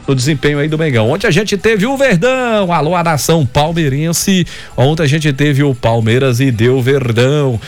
no desempenho aí do Mengão. Ontem a gente teve o Verdão, alô a nação palmeirense. Ontem a gente teve o Palmeiras e deu Verdão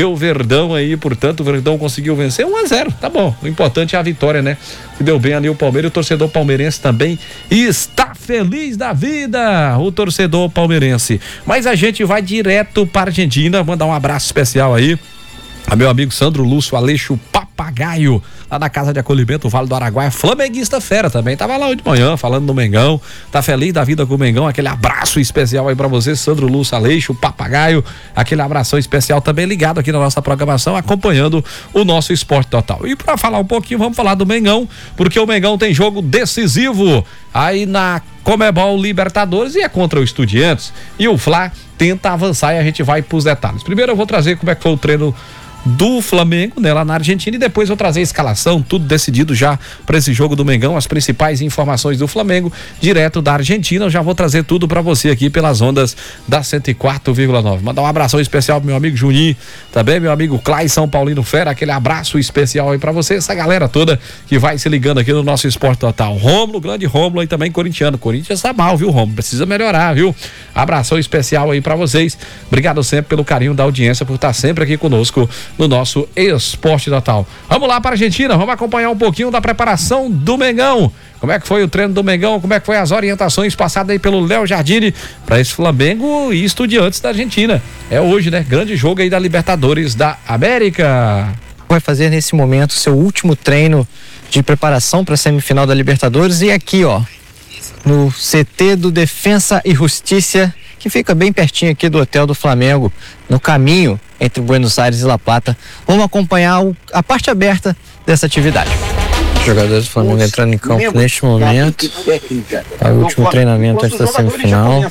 aí, portanto o Verdão conseguiu vencer 1-0, tá bom, o importante é a vitória, né? Que deu bem ali o Palmeiras, o torcedor palmeirense também está feliz da vida, o torcedor palmeirense. Mas a gente vai direto para a Argentina, mandar um abraço especial aí a meu amigo Sandro Lúcio Aleixo Papagaio, lá na Casa de Acolhimento Vale do Araguaia, flamenguista fera também, tava lá hoje de manhã falando do Mengão, tá feliz da vida com o Mengão, aquele abraço especial aí pra você, Sandro Lúcio Aleixo Papagaio, aquele abração especial também ligado aqui na nossa programação, acompanhando o nosso Esporte Total. E pra falar um pouquinho, vamos falar do Mengão, porque o Mengão tem jogo decisivo aí na Conmebol Libertadores e é contra o Estudiantes, e o Fla tenta avançar e a gente vai pros detalhes. Primeiro eu vou trazer como é que foi o treino do Flamengo, né, lá na Argentina, e depois eu trazer a escalação, tudo decidido já para esse jogo do Mengão, as principais informações do Flamengo, direto da Argentina. Eu já vou trazer tudo para você aqui pelas ondas da 104,9. Mandar um abração especial pro meu amigo Juninho, também meu amigo Clay São Paulino Fera, aquele abraço especial aí para você, essa galera toda que vai se ligando aqui no nosso Esporte Total. Rômulo, grande Rômulo aí também corintiano. Corinthians tá mal, viu, Rômulo? Precisa melhorar, viu? Abração especial aí para vocês. Obrigado sempre pelo carinho da audiência, por estar sempre aqui conosco no nosso Esporte Total. Vamos lá para a Argentina, vamos acompanhar um pouquinho da preparação do Mengão. Como é que foi o treino do Mengão, como é que foi as orientações passadas aí pelo Léo Jardine para esse Flamengo e Estudiantes da Argentina. É hoje, né? Grande jogo aí da Libertadores da América. Vai fazer nesse momento seu último treino de preparação para a semifinal da Libertadores e aqui, ó, no CT do Defensa e Justiça, que fica bem pertinho aqui do hotel do Flamengo, no caminho entre Buenos Aires e La Plata. Vamos acompanhar a parte aberta dessa atividade. Os jogadores do Flamengo entrando em campo neste momento. É o último treinamento antes da semifinal.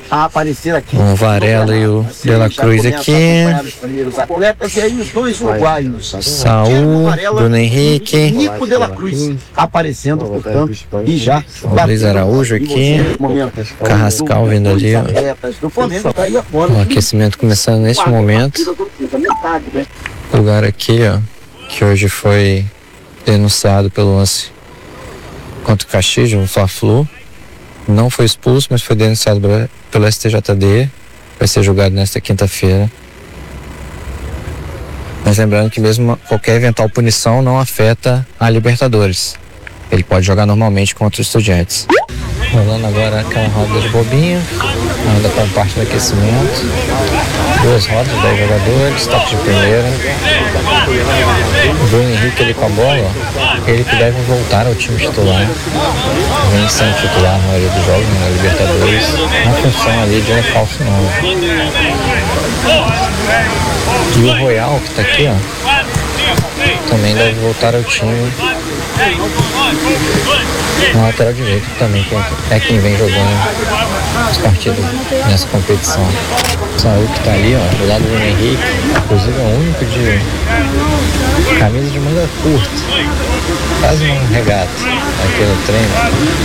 O Varela e o De La Cruz aqui. Saúl, Bruno Henrique. Nico De La Cruz aparecendo, portanto, e já. O Luiz Araújo aqui. Carrascal vindo ali, ó. O aquecimento começando neste momento. O lugar aqui, ó, que hoje foi denunciado pelo lance contra o Caxias, um Fla-Flu. Não foi expulso, mas foi denunciado pelo STJD. Vai ser julgado nesta quinta-feira. Mas lembrando que mesmo qualquer eventual punição não afeta a Libertadores. Ele pode jogar normalmente contra os Estudiantes. Rolando agora aquela roda de bobinha, ainda com parte do aquecimento. 2 rodas, 10 jogadores, toque de primeira. O Bruno Henrique ali com a bola, ó, ele que deve voltar ao time titular. Vem sendo titular na maioria dos jogos, na Libertadores, na função ali de um falso 9. E o Royal, que tá aqui, ó, também deve voltar ao time. Na lateral direito também, que é quem vem jogando as partidas nessa competição. Saúl que tá ali, ó, do lado do Bruno Henrique, inclusive é o único de camisa de manga curta, quase um regata aqui no treino.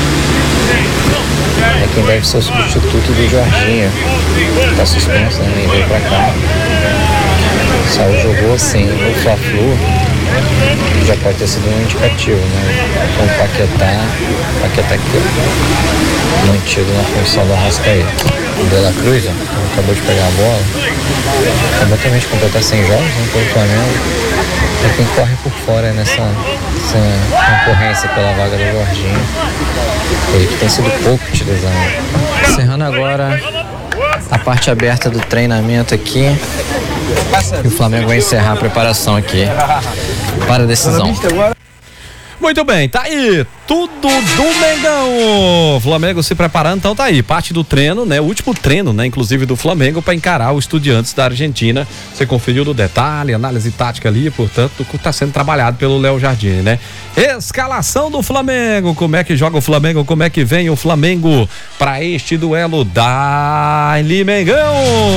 É quem deve ser o substituto do Jorginho, que tá suspenso, né? Nem veio pra cá. Saúl jogou assim no Fla-Flu, já pode ter sido um indicativo, né? Com o Paquetá aqui, mantido na função do Arrascaeta. O De La Cruz, ó, acabou de pegar a bola, completamente completar 100 jogos, né, pelo Flamengo. É quem corre por fora nessa concorrência pela vaga do Jorginho. Ele que tem sido pouco utilizado. Encerrando agora a parte aberta do treinamento aqui. E o Flamengo vai encerrar a preparação aqui para a decisão. Muito bem, tá aí tudo do Mengão. Flamengo se preparando, então tá aí, parte do treino, né? O último treino, né? Inclusive do Flamengo para encarar os Estudiantes da Argentina. Você conferiu no detalhe, análise tática ali, portanto, tá sendo trabalhado pelo Léo Jardine, né? Escalação do Flamengo, como é que joga o Flamengo, como é que vem o Flamengo para este duelo da Mengão.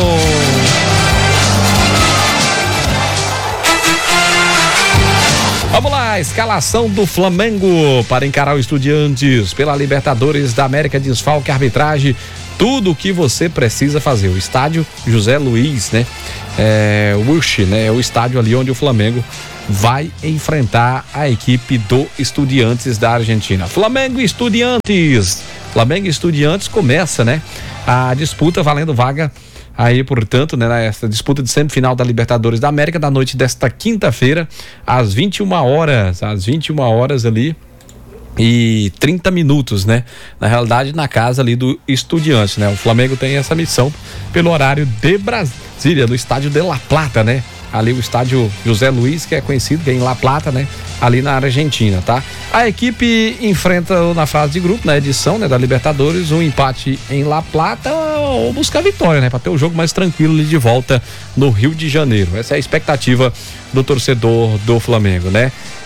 Vamos lá, escalação do Flamengo para encarar o Estudiantes pela Libertadores da América, desfalque, arbitragem, tudo o que você precisa fazer. O estádio José Luiz, né? O Urchi, né? É o estádio ali onde o Flamengo vai enfrentar a equipe do Estudiantes da Argentina. Flamengo e Estudiantes. Flamengo e Estudiantes começa, né? A disputa valendo vaga aí, portanto, né, nessa disputa de semifinal da Libertadores da América, da noite desta quinta-feira, às 21 horas ali e 30 minutos, né? Na realidade, na casa ali do Estudiantes, né? O Flamengo tem essa missão pelo horário de Brasília, no estádio de La Plata, né? Ali o estádio José Luiz, que é conhecido, que é em La Plata, né? Ali na Argentina, tá? A equipe enfrenta na fase de grupo, na edição, né, da Libertadores, um empate em La Plata ou buscar a vitória, né? Pra ter o jogo mais tranquilo ali de volta no Rio de Janeiro. Essa é a expectativa do torcedor do Flamengo, né?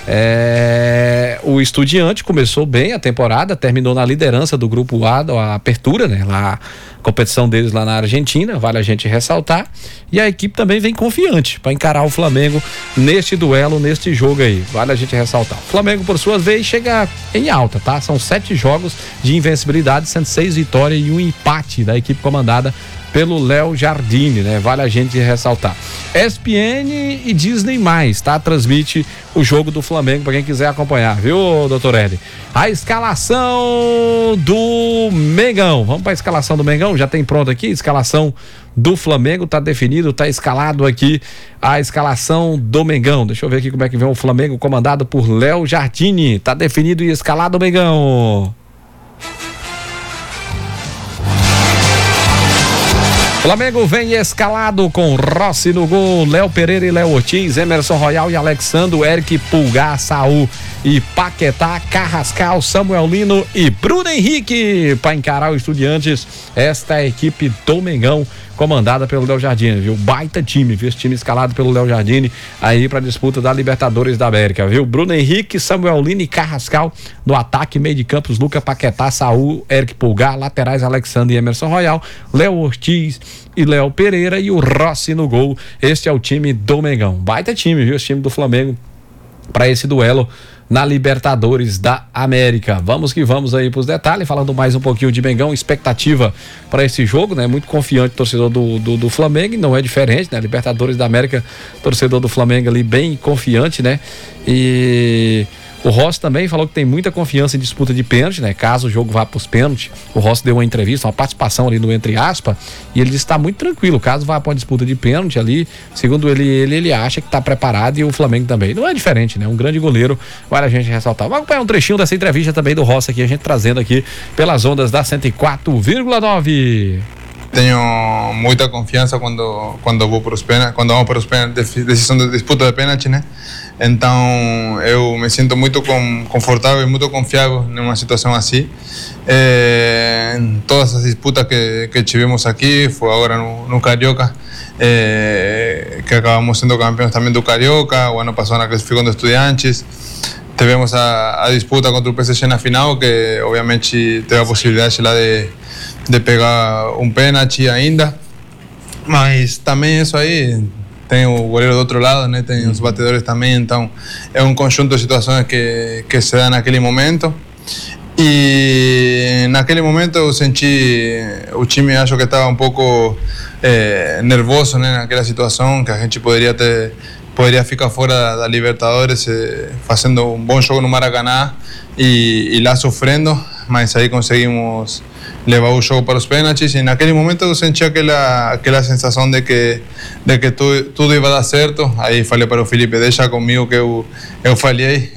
O Estudiante começou bem a temporada, terminou na liderança do grupo A, da apertura, né? Lá, a competição deles lá na Argentina, vale a gente ressaltar. E a equipe também vem confiante para encarar o Flamengo neste duelo, neste jogo aí, vale a gente ressaltar. O Flamengo, por sua vez, chega em alta, tá? São 7 jogos de invencibilidade, 106 vitórias e um empate da equipe comandada pelo Léo Jardine, né? Vale a gente ressaltar. ESPN e Disney+, tá? Transmite o jogo do Flamengo para quem quiser acompanhar, viu, doutor Eli? A escalação do Mengão. Vamos para a escalação do Mengão? Já tem pronto aqui? Escalação do Flamengo, tá definido, tá escalado aqui a escalação do Mengão. Deixa eu ver aqui como é que vem o Flamengo comandado por Léo Jardine. Tá definido e escalado o Mengão. Flamengo vem escalado com Rossi no gol, Léo Pereira e Léo Ortiz, Emerson Royal e Alexandro, Eric Pulgar, Saul e Paquetá, Carrascal, Samuel Lino e Bruno Henrique para encarar os Estudiantes. Esta é a equipe do Mengão, comandada pelo Léo Jardine, viu? Baita time, viu? Esse time escalado pelo Léo Jardine aí pra disputa da Libertadores da América, viu? Bruno Henrique, Samuel Lino e Carrascal no ataque, meio de campos, Luca Paquetá, Saul, Eric Pulgar, laterais Alexandre e Emerson Royal, Léo Ortiz e Léo Pereira e o Rossi no gol. Este é o time do Mengão. Baita time, viu? Esse time do Flamengo para esse duelo na Libertadores da América. Vamos que vamos aí pros detalhes, falando mais um pouquinho de Mengão, expectativa para esse jogo, né? Muito confiante torcedor do Flamengo, e não é diferente, né? Libertadores da América, torcedor do Flamengo ali bem confiante, né? E o Rossi também falou que tem muita confiança em disputa de pênalti, né? Caso o jogo vá para os pênaltis, o Rossi deu uma entrevista, uma participação ali no Entre Aspas, e ele disse que está muito tranquilo, caso vá para uma disputa de pênalti ali, segundo ele acha que está preparado, e o Flamengo também. Não é diferente, né? Um grande goleiro, vale a gente ressaltar. Vamos acompanhar um trechinho dessa entrevista também do Rossi aqui, a gente trazendo aqui pelas ondas da 104,9. Tenho muita confiança quando vou para os pênaltis, quando vamos para os pênaltis, decisão de disputa de pênalti, né? Então eu me sinto muito confortável e muito confiável numa situação assim. Em todas as disputas que tivemos aqui, foi agora no Carioca, que acabamos sendo campeões também do Carioca, o ano passado na classificação de Estudiantes. Tivemos a disputa contra o PSG na final, que obviamente teve a possibilidade lá de pegar um pênalti ainda, mas também isso aí tem o goleiro do outro lado, né? Tem os batedores também, então é um conjunto de situações que se dá naquele momento. E naquele momento eu senti o time, acho que estava um pouco nervoso, né? Naquela situação que a gente poderia ficar fora da Libertadores, fazendo um bom jogo no Maracanã e lá sofrendo, mas aí conseguimos levar o jogo para os pênaltis, e naquele momento eu senti aquela sensação de que tudo ia dar certo. Aí falei para o Felipe, deixa comigo que eu falhei,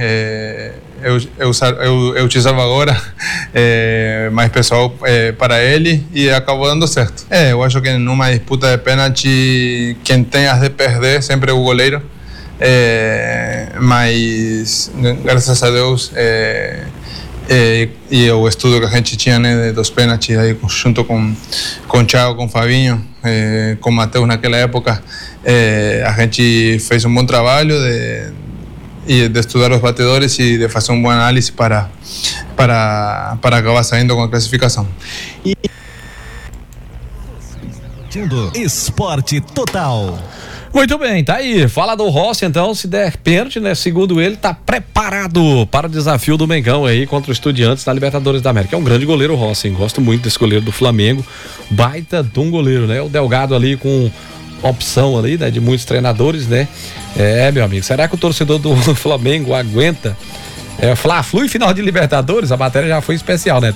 eu te salvo agora, mais pessoal para ele, e acabou dando certo. Eu acho que numa disputa de pênalti, quem tem as de perder sempre é o goleiro, mas graças a Deus e o estudo que a gente tinha, né, dos pênaltis aí junto com Thiago, com Fabinho, com Matheus naquela época, a gente fez um bom trabalho de estudar os batedores e de fazer um bom análise para acabar saindo com a classificação. Esporte Total. Muito bem, tá aí. Fala do Rossi, então, se der pênalti, né? Segundo ele, tá preparado para o desafio do Mengão aí contra os Estudiantes na Libertadores da América. É um grande goleiro, o Rossi, hein? Gosto muito desse goleiro do Flamengo. Baita de um goleiro, né? O Delgado ali com opção ali, né, de muitos treinadores, né? Meu amigo, será que o torcedor do Flamengo aguenta Fla-Flu e final de Libertadores? A matéria já foi especial, né?